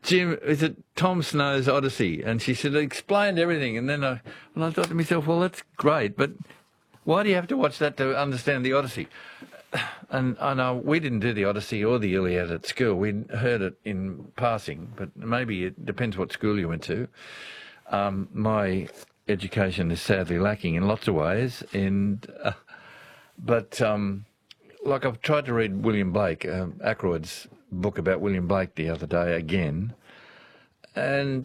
Jim, is it Tom Snow's Odyssey? And she said, it explained everything. And then I thought to myself, well, that's great, but why do you have to watch that to understand the Odyssey? And I know we didn't do the Odyssey or the Iliad at school. We heard it in passing, but maybe it depends what school you went to. My education is sadly lacking in lots of ways, but I've tried to read William Blake, Ackroyd's book about William Blake the other day again, and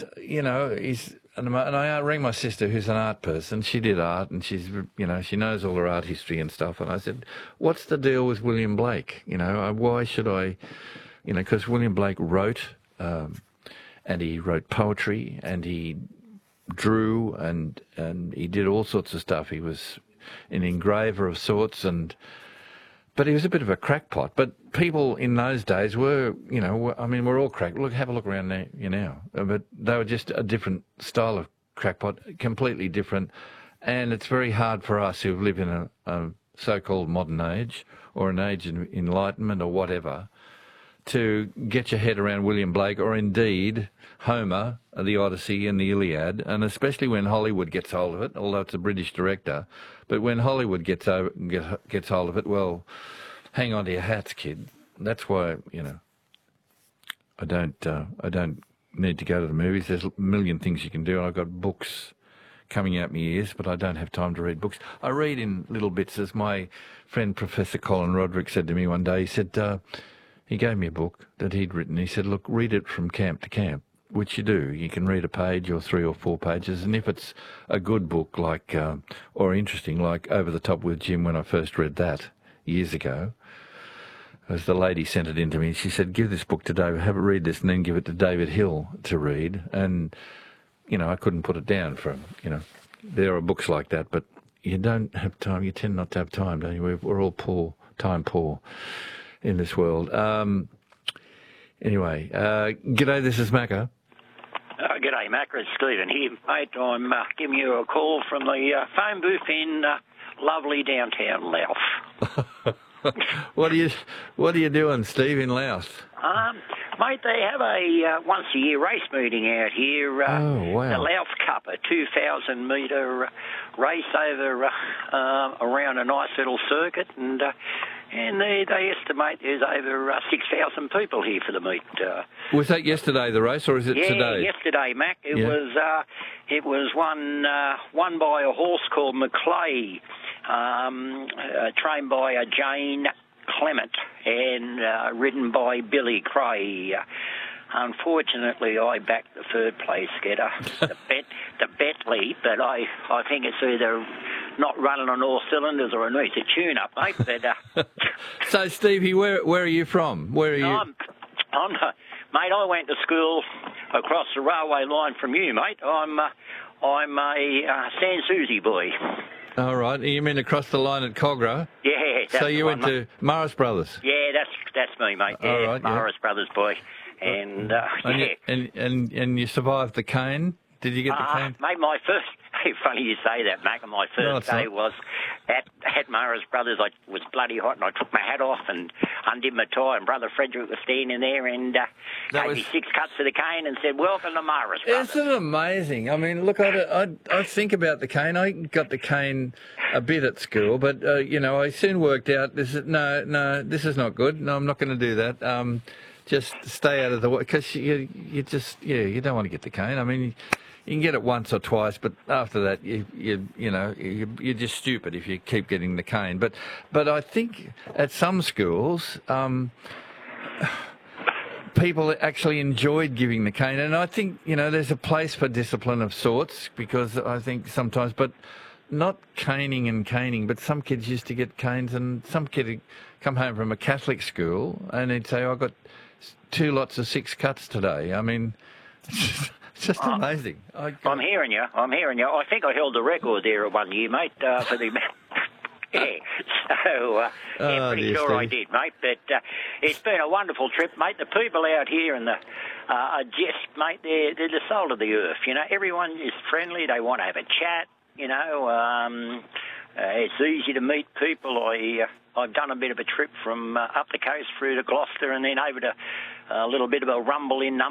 I rang my sister, who's an art person. She did art, and she knows all her art history and stuff. And I said, "What's the deal with William Blake? Why should I?" Because William Blake wrote, and he wrote poetry, and he drew, and he did all sorts of stuff. He was an engraver of sorts, but he was a bit of a crackpot. But people in those days were, we're all crack. Look, have a look around now. But they were just a different style of crackpot, completely different. And it's very hard for us who live in a so-called modern age, or an age of enlightenment or whatever, to get your head around William Blake, or indeed Homer, the Odyssey and the Iliad, and especially when Hollywood gets hold of it, although it's a British director. But when Hollywood gets hold of it, well, hang on to your hats, kid. That's why, I don't need to go to the movies. There's a million things you can do, and I've got books coming out my ears, but I don't have time to read books. I read in little bits, as my friend Professor Colin Roderick said to me one day. He said, he gave me a book that he'd written. He said, look, read it from camp to camp, which you do. You can read a page or 3 or 4 pages, and if it's a good book, or interesting, like Over the Top with Jim, when I first read that years ago, as the lady sent it in to me, she said, give this book to David, have it read this, and then give it to David Hill to read. And, I couldn't put it down for him, There are books like that, but you don't have time. You tend not to have time, don't you? We're all poor, time poor in this world. Anyway, g'day, this is Macca. G'day, Macca. It's Stephen here, mate. I'm giving you a call from the phone booth in lovely downtown Louth. What are you doing, Steve, in Louth? Mate, they have a once-a-year race meeting out here. Oh, wow. The Louth Cup, a 2,000-metre race over around a nice little circuit, and they estimate there's over 6,000 people here for the meet. Was that yesterday, the race, or is it today? Yeah, yesterday, Mac. It was won by a horse called Maclay, trained by Jane Clement and ridden by Billy Cray. Unfortunately, I backed the third place getter, the Bentley, but I think it's either not running on all cylinders or it needs a tune-up, mate. But, so, Stevie, where are you from? Where are you? Mate, I went to school across the railway line from you, mate. I'm a San Susie boy. All right. You mean across the line at Cogra? Yeah. So you went to Morris Brothers? Yeah, that's me, mate. Yeah, all right, Morris Brothers boy. And, and you survived the cane? Did you get the cane? Mate, my first... Funny you say that, Mac. My first day was at Morris Brothers. I was bloody hot, and I took my hat off and undid my tie, and Brother Frederick was standing there and gave me 6 cuts of the cane and said, welcome to Morris Brothers. Isn't it amazing? I mean, look, I think about the cane. I got the cane a bit at school, but, I soon worked out, this is not good. No, I'm not going to do that. Just stay out of the way, because you don't want to get the cane. I mean, you can get it once or twice, but after that, you're just stupid if you keep getting the cane. But I think at some schools, people actually enjoyed giving the cane, and I think there's a place for discipline of sorts, because I think sometimes, but not caning, but some kids used to get canes, and some kid would come home from a Catholic school and he'd say, I got 2 lots of 6 cuts today. I mean, it's just amazing. I'm hearing you. I think I held the record there at one year, mate, for the... Yeah, so pretty sure I did, mate. But it's been a wonderful trip, mate. The people out here and are just, mate, they're the soul of the earth. Everyone is friendly. They want to have a chat. It's easy to meet people. I've done a bit of a trip from up the coast through to Gloucester and then over to a little bit of a rumble in